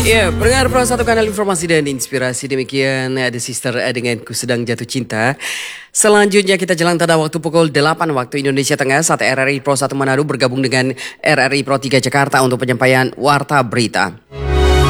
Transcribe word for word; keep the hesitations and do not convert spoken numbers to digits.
Ya, pendengar Pro satu kanal informasi dan inspirasi. Demikian ada Sister denganku sedang jatuh cinta. Selanjutnya kita jalan pada waktu pukul delapan waktu Indonesia Tengah saat R R I Pro satu Manado bergabung dengan R R I Pro tiga Jakarta untuk penyampaian warta berita.